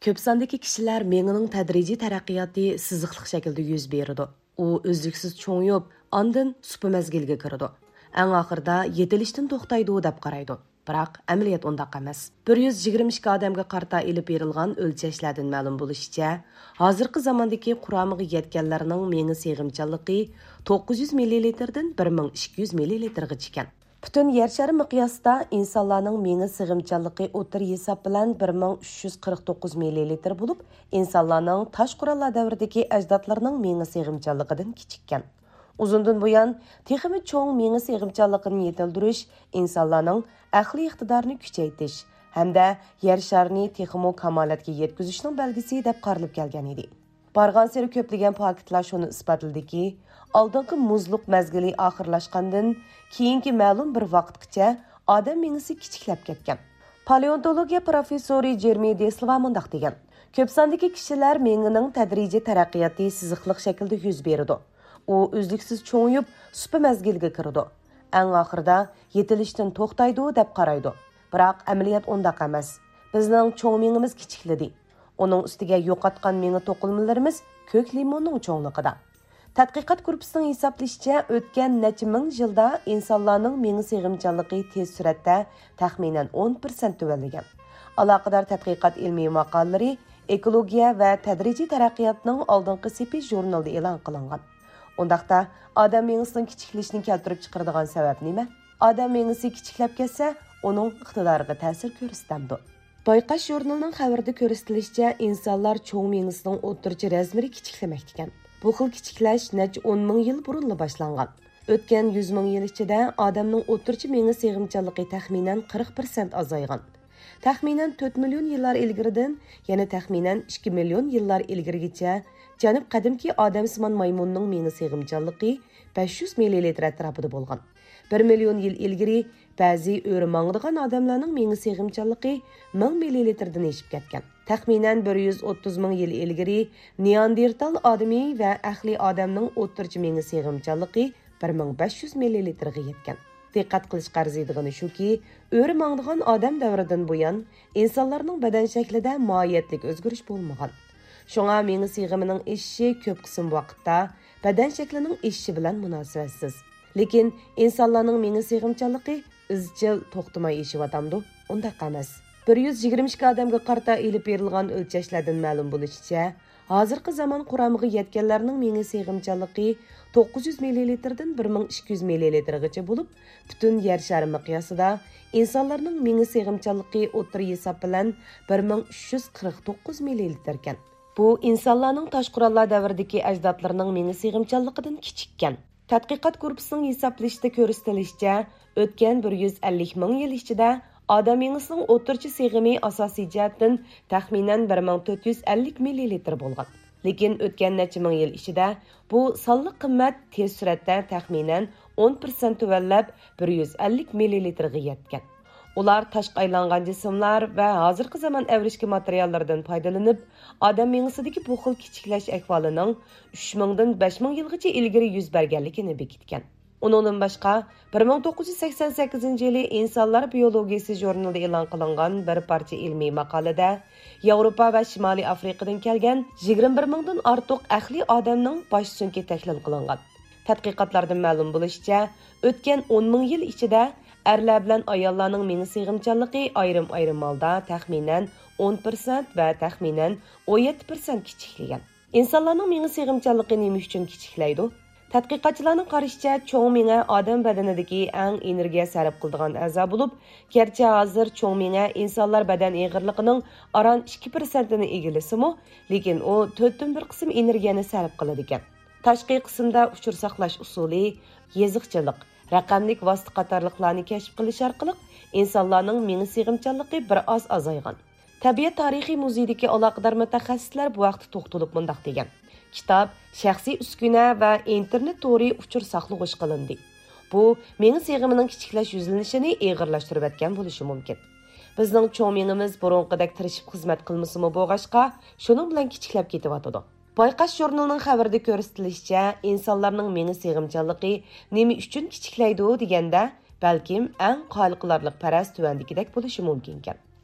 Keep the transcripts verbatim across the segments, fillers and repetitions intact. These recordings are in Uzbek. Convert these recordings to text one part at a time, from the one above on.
Ko'p sondagi kishilar mengining tadrijiy taraqqiyoti siziqliq shaklda yuz beradi. U uzluksiz cho'ngib, ondan supa mazgilga kiradi. Eng oxirida yetilishdan to'xtaydi deb qaraydi. Biroq amaliyot undaq emas. bir yuz yigirma ikki odamga qarta ilib berilgan o'lchashlardan ma'lum bo'lishicha, hozirgi zamondagi quromiga yetganlarning mengi seg'imchanligi to'qqiz yuz millilitrdan bir ming ikki yuz millilitrga chiqqan. Bütün yer shari miqyosida insonlarning mengi sig'imchanligi o'tir hisob bilan bir ming uch yuz qirq to'qqiz millilitr bo'lib, insonlarning tosh qurollar davridagi ajdodlarining mengi sig'imchanligidan kichikkan. Uzundan buyon texmi cho'ng mengi sig'imchanligini yetildirish, insonlarning aqliy iqtidorini kuchaytirish hamda yer sharini texmo kamolatga yetkazishning belgisi deb qaralib kelgan edi. Bargan seri ko'plagan faktlar shuni isbotladiki, oldingi muzluq mazgili oxirlashgandan keyingi ma'lum bir vaqtgacha odam mengisi kichiklab ketgan. Paleontologiya professori Jermi Deslava mundaq degan: ko'p sondagi kishilar mengining tadrijiy taraqqiyoti siziqliq shaklda yuz beradi. U uzluksiz cho'ngib, supa mazgilga kiradi. Eng oxirida yetilishdan to'xtaydi deb qaraydi. Biroq amaliyot undaq emas. Bizning cho'ng mengimiz kichikladi. Onun ustiga yo'qotgan mengi to'qilmalarimiz ko'k limonning cho'ngligida. Tadqiqot guruhining hisoblashicha, o'tgan necha ming yilda insonlarning mengi sig'imchanligi tez suratda taxminan o'n foiz tuvanlagan. Aloqador tadqiqot ilmiy maqolalari ekologiya va tadrijiy taraqqiyotning oldingi sepi jurnalida e'lon qilingan. Undaqda odam mengisining kichiklashini keltirib chiqaradigan sabab nima? Odam mengisi kichiklab ketsa, uning iqtidoriga ta'sir ko'rsatamdi. Bayqash jurnalining xabarida ko'rsatilishicha, insonlar cho'ng mengisining o'rtacha razmeri kichiklamoqda ekan. Bu xil kichiklash necha o'n ming yil burunli boshlangan. O'tgan yuz ming yil ichida odamning o'rtacha mengi sig'imchanligi taxminan qirq foiz azaygan. Taxminan to'rt million yillar ilgaridan, yana taxminan ikki million yillar ilgarigacha janub qadimki odamsimon maymunning mengi sig'imchanligi besh yuz millilitr atrofida bo'lgan. bir million yil ilgari ba'zi o'ri mangdigan odamlarning mengi sig'imchanligi ming millilitrdan eshib ketgan. Taxminan bir yuz o'ttiz ming yil ilgari Neandertal odami va ahli odamning o'rtacha mengi sig'imchanligi bir ming besh yuz millilitrga yetgan. Diqqat qilish qarziydigani shuki, o'ri mangdigan odam davridan buyon insonlarning badan shaklida mohiyatlik o'zgarish bo'lmagan. Shunga mengi sig'imining eshishi ko'p qism vaqtda badan shaklining eshishi bilan munosabatsiz. Lekin insonlarning mengi sig'imchanligi izchil to'xtamay eshiyotamdi, undaq emas. bir yuz yigirma ikki odamga qarta ilib berilgan o'lchashlardan ma'lum bo'lishicha, hozirgi zamon quromiga yetganlarning mengi sig'imchanligi to'qqiz yuz millilitrdan bir ming ikki yuz millilitrgacha bo'lib, butun yer shari miqyosida insonlarning mengi sig'imchanligi o'tir hisob bilan bir ming uch yuz qirq to'qqiz millilitr ekan. Bu insonlarning tosh qurollar davridagi ajdodlarining mengi sig'imchanligidan kichikkan. Tadqiqot guruhining hisoblashida ko'rsatilishicha, o'tgan bir yuz ellik ming yil ichida odam mengisining o'rtacha sig'imi asosiy jihatdan taxminan bir ming to'rt yuz ellik millilitr bo'lgan. Lekin o'tgan necha ming yil ichida bu sonli qimmat tez suratda taxminan o'n foiz tuvanlab bir yuz ellik millilitrga yetgan. Ular tashqi aylangan jismlar va hozirgi zamon avrishki materiallardan foydalanib, odam mengisidagi bu xil kichiklash ahvolining uch ming dan besh ming yilgacha ilgari yuz berganligini bekitgan. Undan boshqa bir ming to'qqiz yuz sakson sakkizinchi yili Insonlar biologiyasi jurnalida e'lon qilingan bir parcha ilmiy maqolada Yevropa va Shimoliy Afrikadan kelgan yigirma bir mingdan ortiq ahli odamning bosh sunki tahlil qilingan. Tadqiqotlardan ma'lum bo'lishicha, o'tgan o'n ming yil ichida erlar bilan ayollarning mengi sig'imchanligi ayrim-ayrim holda taxminan o'n foiz va taxminan o'n yetti foiz kichiklagan. Insonlarning mengi sig'imchanligi nima uchun kichiklaydi? Tadqiqotchilarning qarashicha, cho'ng menga odam badanidagi eng energiya sarf qiladigan a'zo bo'lib, garchi hozir cho'ng menga insonlar badan eg'irligining aron ikki foiz ni egalasa-mu, lekin u to'rtdan bir qism energiyani sarf qiladi ekan. Tashqi qismda uchur saqlash usuli, yeziqchilik, raqamlik vosita qatorliqlarni kashf qilish orqali insonlarning mengi sig'imchanligi bir oz azaygan. Tabiat tarixiy muzeyidagi aloqador mutaxassislar bu vaqtda to'xtalib mundaq degan: kitob, shaxsiy uskuna va internet to'ri uchur saqlag'ish qilindi. Bu mengi sig'imining kichiklash yuzlanishini eg'irlashtirib etgan bo'lishi mumkin. Bizning cho'ng mengimiz burunqidek tirishib xizmat qilmasimi bo'g'ashqa, shuning bilan kichiklab ketyotdi. Bayqash jurnalining xabarida ko'rsatilishicha, insonlarning mengi sig'imchanligi nima uchun kichiklaydi deganda, balkim eng qoniqarli paras tuvandagidek bo'lishi mumkin ekan.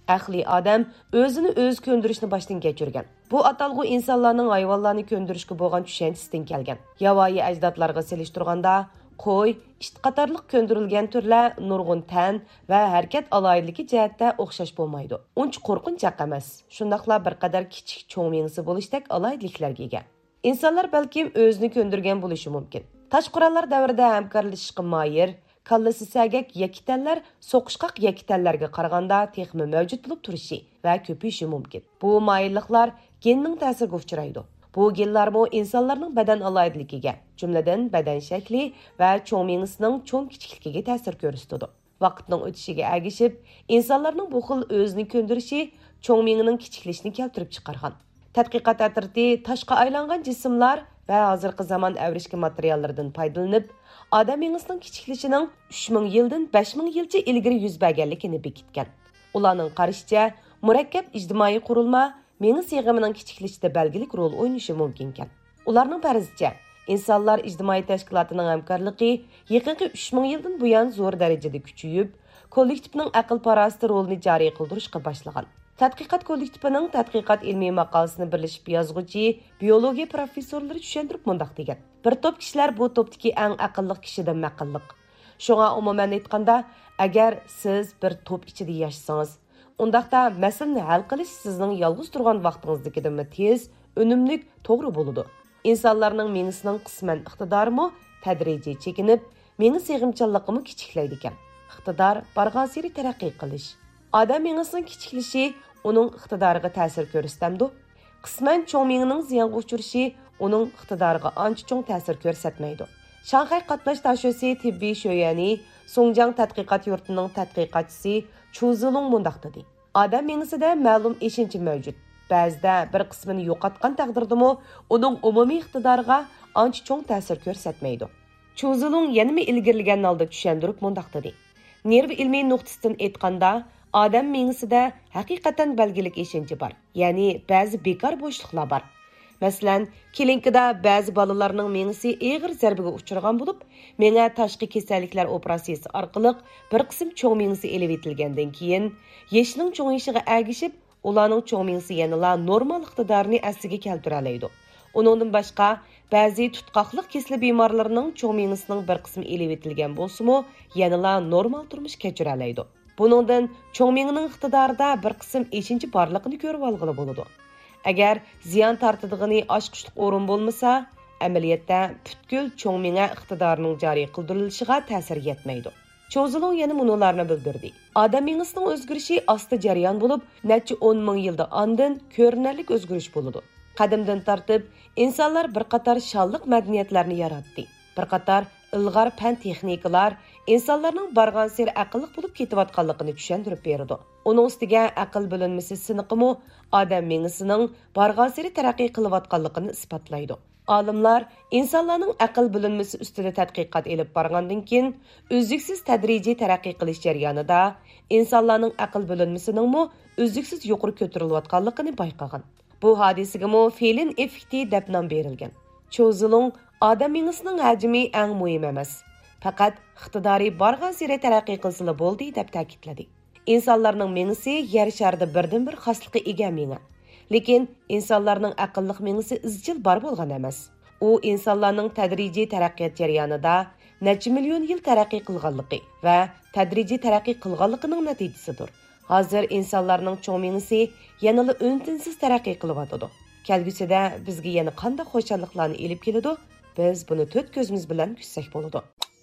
Aqli odam o'zini o'z ko'ndirishni boshdan kechirgan. Bu atalg'u insonlarning hayvonlarni ko'ndirishga bo'lgan tushunchasidan kelgan. Yavoyi ajdodlarga selishtirganda qo'y, it qatorliq ko'ndirilgan turlar nurg'un tan va harakat aloyidligi jihatda o'xshash bo'lmaydi. Uncha qo'rqinchaq emas. Shundaqla bir qadar kichik cho'ng miyasi bo'lishdek aloyidliklarga ega. Insonlar balkim o'zini ko'ndirgan bo'lishi mumkin. Tosh qurollar davrida hamkorlashishga moyir, kallasi sagak yakitanlar so'qishqoq yakitanlarga qaraganda texmi mavjud bo'lib turishi va ko'payishi mumkin. Bu moyilliklar genning ta'siriga uchraydi. Bu genlarmi insonlarning badan aloyidligiga, jumladan badan shakli va cho'ng miyasining cho'ng kichikligiga ta'sir ko'rsatadi. Vaqtning o'tishiga ergishib, insonlarning bu xil o'zini ko'ndirishi cho'ng miyaning kichiklashini keltirib chiqargan. Tadqiqot atriti toshqa aylangan jismlar va hozirgi zamon avrishki materiallardan foydalanib, odam miyasining kichiklashining uch ming yildan besh ming yilcha ilgari yuz berganligini bekitgan. Ularning qarashicha, murakkab ijtimoiy qurilma miya sig'imining kichiklashida belgilik rol o'ynashi mumkin ekan. Ularning farazcha, insonlar ijtimoiy tashkilotining hamkorligi yaqinqi uch ming yildan buyon zo'r darajada kuchayib, kollektivning aql parasti rolini joriy qildirishga boshlagan. Tadqiqot kollektivining tadqiqot ilmiy maqolasini birlashib yozg'uchi biologiya professorlari tushuntirib mundaq degan. Bir top kishilar bu topdagi eng aqlli kishidan maqalliq. Shunga umuman aytganda, agar siz bir top ichida yashasangiz, undaqda masalani hal qilish sizning yolg'iz turgan vaqtingizdagidan tez, unumli, to'g'ri bo'ladi. Insonlarning miyasining qisman iqtidorimi tadrijiy chekinib, miya sig'imchanligimi kichiklaydi ekan. Iqtidor barg'asiri taraqqiy qilish. Odam miyasining kichiklashi uning iqtidoriga ta'sir ko'rsatamdi. Qisman cho'ng miyaning ziyonga uchrashi uning iqtidoriga ancha cho'ng ta'sir ko'rsatmaydi. Shanxay qatnash tashuvchi tibbiy sho'yani Songjang tadqiqot yurtining tadqiqotchisi Chu Zilong mundaq dedi. Odam miyasida ma'lum eshinchi mavjud. Ba'zida bir qismini yo'qotgan taqdirdami, uning umumiy iqtidoriga ancha cho'ng ta'sir ko'rsatmaydi. Chu Zilong yana ilgirlagan holda tushuntirib mundaq dedi. Nerv ilmiy nuqtasidan aytganda, odam miyasida haqiqatan belgilik eshinchi bor. Ya'ni ba'zi bekor bo'shliqlar bor. Masalan, kilinikada ba'zi bolalarning miyasi og'ir zarbaga uchragan bo'lib, miya tashqi kasalliklar operatsiyasi orqali bir qism cho'ng miyasi elib etilgandan keyin, yashning cho'ng'ishiga ergishib, ularning cho'ng miyasi yanada normal iqtidorini asliga keltira oladi. Uningdan boshqa, ba'zi tutqoqliq kesli bemorlarning cho'ng miyasining bir qismi elib etilgan bo'lsa-mu, yanada normal turmush kechira oladi. Buningdan cho'ng miyaning iqtidorida bir qism eshinchi borligini ko'rib olg'ili bo'ladi. Agar ziyon tortadigan ochqishliq o'rin bo'lmasa, amaliyotda butkul cho'ng miya iqtidorining joriy qildirilishiga ta'sir yetmaydi. Cho'zilong yana munolarni bildirdi. Odam miyasining o'zgarishi asta jarayon bo'lib, necha o'n ming yilda ondan ko'rinarli o'zgarish bo'ladi. Qadimdan tortib, insonlar bir qator shonliq madaniyatlarni yaratdi. Bir qator ilg'or fan texnikalar insonlarning bargan seri aqlliq bo'lib ketayotganligini tushuntirib berdi. Uning ustiga aql bo'linmasi siniqimi odam miyasining bargan seri taraqqiy qilayotganligini isbotlaydi. Olimlar insonlarning aql bo'linmasi ustida tadqiqot elib borgandan keyin uzluksiz tadrijiy taraqqiy qilish jarayonida insonlarning aql bo'linmasining mo uzluksiz yuqori ko'tarilayotganligini bayqagan. Bu hodisaga Felin effekti deb nom berilgan. Cho'zilong odam miyasining hajmi eng muhim emas, faqat iqtidori bargan seri taraqqiy qilsa bo'ldi deb ta'kidladi. İnsanlarning miyasi yer sharida birdan bir xoslikqa ega miya. Lekin insonlarning aqlliq miyasi izchil bor bo'lgan emas. U insonlarning tadrijiy taraqqiyot jarayonida necha million yil taraqqiy qilganligi va tadrijiy taraqqiy qilganligining natijasidir. Hozir insonlarning cho'ng miyasi yanada o'ntinsiz taraqqiy qilyotidi. Kelgusida bizga yana qanday xo'shalliklarni elib keladi, biz buni to'rt ko'zimiz bilan kuzsak bo'ladi.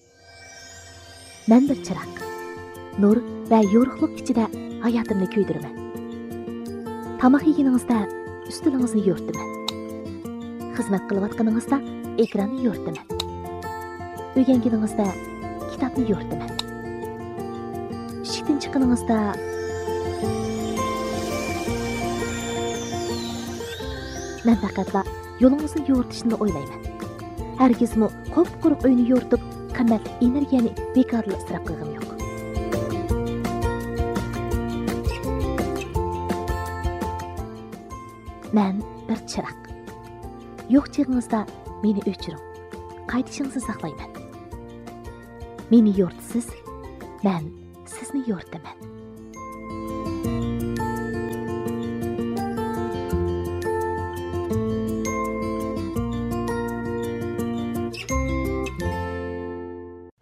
Men bir chiroq, nur va yorug'lik ichida hayotimni kuydiraman. Tamoq yeganingizda ustilingizni yo'rtaman. Xizmat qilayotganingizda ekronni yo'rtaman. O'rganganingizda kitobni yo'rtaman. Ishdan chiqqaningizda men faqatla yo'lingizni yo'rtishni o'ylayman. Hargizmi qop-quruq uyni yo'rtib, qimmatli energiyani bekorli isrof qilgim yo'q. Men bir chiroq. Yo'q chig'ingizda meni o'chiring. Qaytishingizni saqlayman. Meni yo'rtisiz, men sizni yo'rtaman.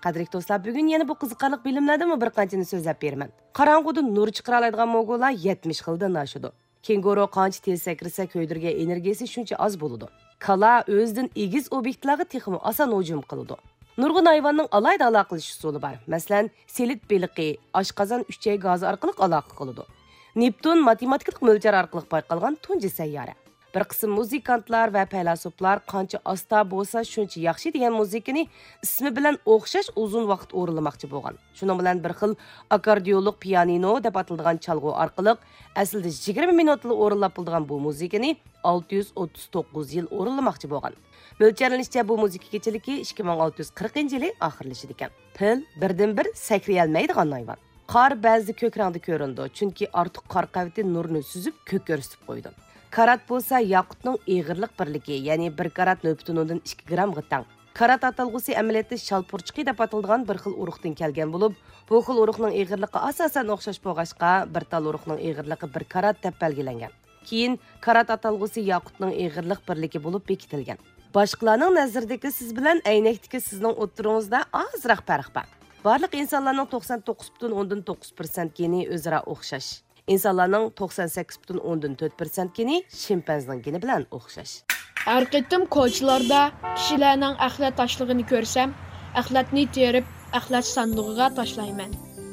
Qadrli do'stlar, bugun yana bu qiziqarli bilimlardan bir qanchani so'zlab beraman. Qorong'uda nur chiqara oladigan mo'g'ullar yetmish xildan oshadi. Kenguru qancha tez sakrasa ko'ydirgan energiyasi shuncha oz bo'ladi. Kala o'zidan egiz obyektlarga texmi oson hujum qiladi. Nurg'un hayvonning alayda aloqalash usuli bor. Masalan, selit beliqi oshqozon uchay gazi orqali aloqa qiladi. Neptun matematik mo'ljal orqali payqalgan tunji sayyora. Bir qism muzikantlar va faylosuflar qancha asta bo'lsa shuncha yaxshi degan muzikani ismi bilan o'xshash uzun vaqt o'rinlamoqchi bo'lgan. Shuning bilan bir xil akkordeonlik pianino deb ataladigan chalg'u orqali aslida yigirma minutli o'rinlab bo'lgan bu muzikani olti yuz o'ttiz to'qqiz yil o'rinlamoqchi bo'lgan. Mo'ljallanishcha bu muzika kechaligi ikki ming olti yuz qirqinchi yili oxirlashadi ekan. Pil birdan bir sakrayolmaydigan hayvon. Qor ba'zida ko'k rangda ko'rindi, chunki ortiq qor qavati nurni suzib ko'k ko'rsatib qo'ydi. Karat bo'lsa yaqutning eg'irlik birligi, ya'ni bir karat nol butun o'ndan ikki grammga teng. Karat atalg'usi amaliyotda shalpurchiqi deb ataladigan bir xil urug'dan kelgan bo'lib, bu xil urug'ning eg'irligi asosan o'xshash bo'lg'achqa bir tal urug'ning eg'irligi bir karat deb belgilangan. Keyin karat atalg'usi yaqutning eg'irlik birligi bo'lib bekitilgan. Boshqalarning nazaridagi siz bilan aynakdagi sizning o'tiringizda ozroq farq bor. Barliq insonlarning to'qson to'qqiz butun o'ndan to'qqiz persent geni o'zaro o'xshash. İnsanlarning to'qson sakkiz butun o'ndan to'rt persent geni shimpanzning geni bilan o'xshash. Har qitim ko'chalarda kishilarning axlat tashlig'ini ko'rsam, axlatni terib, axlat sandig'iga tashlayman.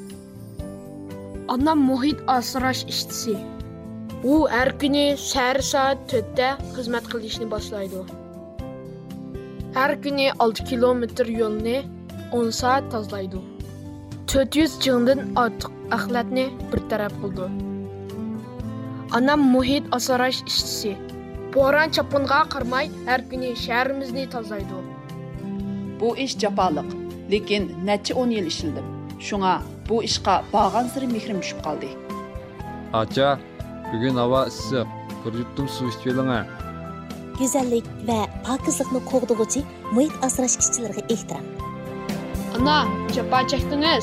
Onam muhit asrash ishtisi. U har kuni sahar soat to'rtda xizmat qilishni boshlaydi. Har kuni olti kilometr yo'lni o'n soat tozalaydi. to'rt yuz jingdan ortiq axlatni bir taraf qildi. Anam muhit asrash ishchisi. Bo'ron chapinga qarmay har kuni shahrimizni tozalaydi. Bu ish jafoliq, lekin necha o'n yil ishildim. Shunga bu ishqa bag'an siri mehrim tushib qoldi. Acha, bugun havo issiq. Bir yuttum suv ichib keling. Go'zallik va pokizlikni qo'g'dug'uchi muhit asrash ishchilariga ehtirom. Ana, japa chekdingiz.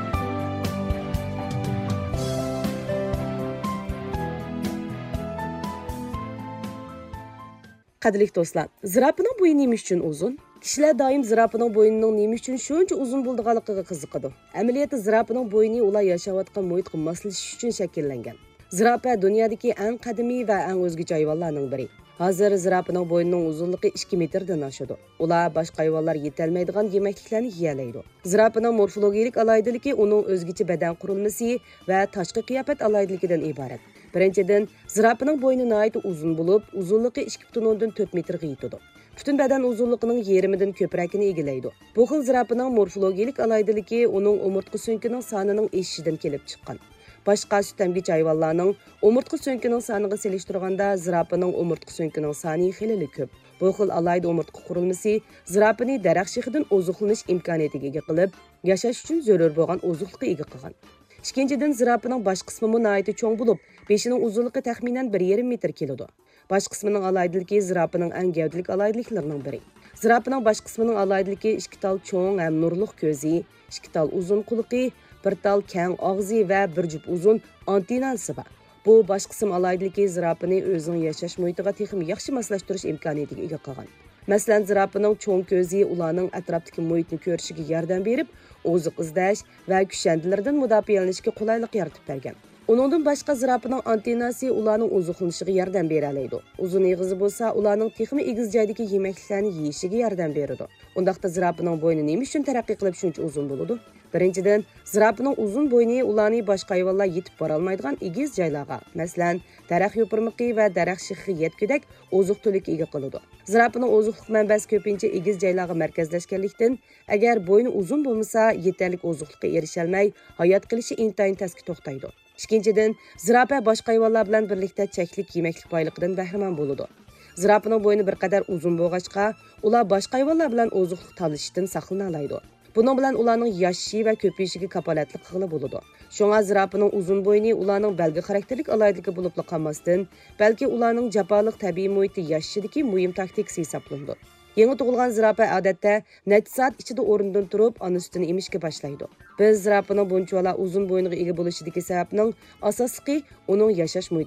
Qadrli do'stlar, zirapining bo'yi nima uchun uzun? Kishilar doim zirapining bo'yining nima uchun shuncha uzun bo'lganiga qiziqadi. Amaliyotda zirapining bo'yini ular yashayotgan muhitga moslashish uchun shakllangan. Zirapa dunyodagi eng qadimiy va eng o'zgacha hayvonlarning biri. Hozir zirapining bo'yining uzunligi ikki metrdan oshadi. Ular boshqa hayvonlar yetolmaydigan yemekliklarni yeyalaydi. Zirapining morfologik alohidaligi uning o'zgacha badan qurilmasi va tashqi qiyofat alohidaligidan iborat. Birinchidan, zirapining bo'yni nihoyat uzun bo'lib, uzunligi ikki butun o'ndan to'rt metrga yetadi. Butun badan uzunligining yarmidan ko'pragini egallaydi. Bu xil zirapining morfologik alohidaligi uning umurtqa so'nkining sonining eshishidan kelib chiqqan. Boshqa sut emgich hayvonlarning umurtqa so'nkining soniga solishtirganda zirapining umurtqa so'nkining soni xilili ko'p. Bu xil alohida umurtqa qurilmasi zirapini daraxt shexidan ozuqlanish imkoniyatiga ega qilib, yashash uchun zarur bo'lgan ozuqlikka ega qilgan. Ikkinchidan, zirapining bosh qismi nihoyat cho'ng bo'lib, beshining uzunligi taxminan bir yarim metr keladi. Bosh qismining alohidaligi zirapining eng gavdalik alohidaliklarining biri. Zirapining bosh qismining alohidaligi ikki tal cho'ng ham nurliq ko'zi, ikki tal uzun quliqi, bir tal keng og'zi va bir jup uzun antenasi bor. Bu bosh qism alohidaligi zirapini o'zining yashash muhitiga texnik yaxshi moslashtirish imkoniyatiga ega qilgan. Masalan, zirapining cho'ng ko'zi ularning atrofdagi muhitni ko'rishiga yordam berib, oziq izlash va kushandilardan mudofaalanishga qulaylik yaratib bergan. Uningdan boshqa zirapining antenasi ularning oziqlanishiga yordam bera oladi. Uzun eg'izi bo'lsa, ularning texmi egiz joydagi yemekliklarni yeyishiga yordam beradi. Undaqda zirapining bo'yni nima uchun taraqqiy qilib shuncha uzun bo'ladi? Birinchidan, zirapining uzun bo'yni ularni boshqa hayvonlar yetib bora olmaydigan egiz joylarga, masalan, daraxt yo'pirmiqi va daraxt shexiga yetgudak oziq-to'likka ega qiladi. Zirapining oziqlik manbasi ko'pincha egiz joylarga markazlashganlikdan, agar bo'yni uzun bo'lmasa, yetarli oziqlikka erisha olmay, hayot qilishi intayin tezki to'xtaydi. Ikkinchidan, zirapa boshqa hayvonlar bilan birlikda cheklik yemeklik boyligidan bahramand bo'ladi. Zirapining bo'yni bir qadar uzun bo'lg'achqa, ular boshqa hayvonlar bilan oziqlik tanlashdan saqlana oladi. Buning bilan ularning yashashi va ko'payishiga kapolatlik qilib bo'ladi. Shunga zirapining uzun bo'yni ularning belgi xarakterlik alohidaligi bo'lib qolmasdan, balki ularning jafoliq tabiiy muhitda yashashidagi muhim taktikasi hisoblanadi. Yangi tug'ilgan zirapa odatda necha soat ichida o'rnidan turib, ona sutini emishga boshlaydi. Biz zirapaning bunchalar uzun bo'yniga ega bo'lishidagi sababning asosiy uning yashash muhiti